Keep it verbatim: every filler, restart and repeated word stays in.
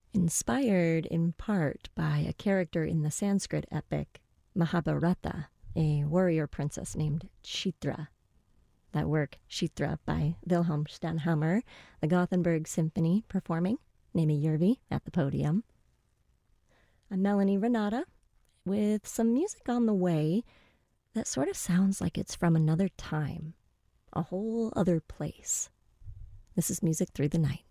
inspired in part by a character in the Sanskrit epic Mahabharata, a warrior princess named Chitra. That work, Chitra, by Wilhelm Stanhammer, the Gothenburg Symphony performing, Nemi Järvi at the podium. I'm Melanie Renata with some music on the way that sort of sounds like it's from another time, a whole other place. This is Music Through the Night.